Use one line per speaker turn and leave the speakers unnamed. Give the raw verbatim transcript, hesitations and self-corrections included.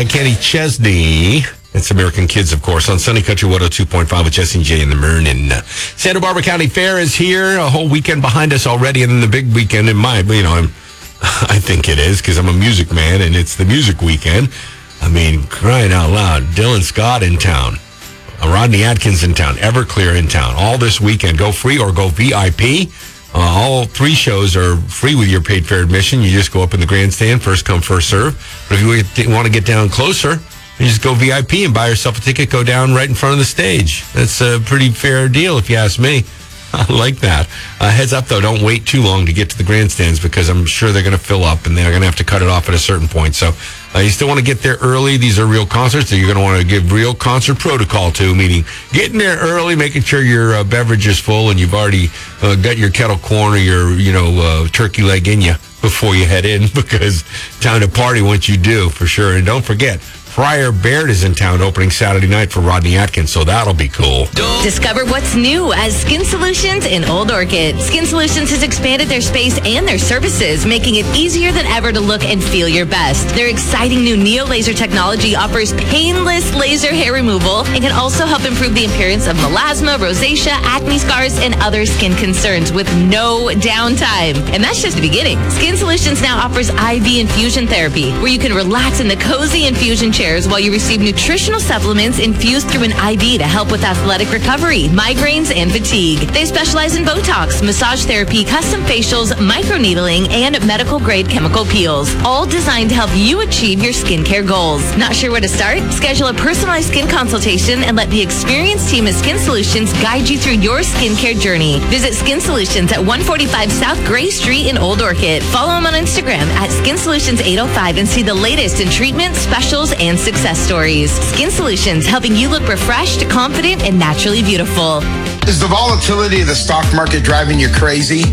Kenny Chesney. It's American Kids, of course, on Sunny Country one oh two point five with Jesse and Jay in the morning. Uh, Santa Barbara County Fair is here. A whole weekend behind us already, and then the big weekend in my, you know, I'm, I think it is because I'm a music man, and it's the music weekend. I mean, crying out loud. Dylan Scott in town. Rodney Atkins in town. Everclear in town. All this weekend. Go free or go V I P. Uh, all three shows are free with your paid fair admission. You just go up in the grandstand, first come, first serve. But if you want to get down closer, you just go V I P and buy yourself a ticket, go down right in front of the stage. That's a pretty fair deal if you ask me. I like that. Uh, heads up, though, don't wait too long to get to the grandstands because I'm sure they're going to fill up and they're going to have to cut it off at a certain point. So uh, you still want to get there early. These are real concerts that you're going to want to give real concert protocol to, meaning getting there early, making sure your uh, beverage is full and you've already uh, got your kettle corn or your, you know, uh, turkey leg in you before you head in because time to party once you do, for sure. And don't forget, Friar Baird is in town opening Saturday night for Rodney Atkins, so that'll be cool.
Discover what's new as Skin Solutions in Old Orchid. Skin Solutions has expanded their space and their services, making it easier than ever to look and feel your best. Their exciting new Neo Laser technology offers painless laser hair removal and can also help improve the appearance of melasma, rosacea, acne scars, and other skin concerns with no downtime. And that's just the beginning. Skin Solutions now offers I V infusion therapy, where you can relax in the cozy infusion chair while you receive nutritional supplements infused through an I V to help with athletic recovery, migraines, and fatigue. They specialize in Botox, massage therapy, custom facials, microneedling, and medical-grade chemical peels, all designed to help you achieve your skincare goals. Not sure where to start? Schedule a personalized skin consultation and let the experienced team at Skin Solutions guide you through your skincare journey. Visit Skin Solutions at one forty-five South Gray Street in Old Orchid. Follow them on Instagram at Skin Solutions eight oh five and see the latest in treatments, specials, and success stories. Skin Solutions, helping you look refreshed, confident, and naturally beautiful.
Is the volatility of the stock market driving you crazy?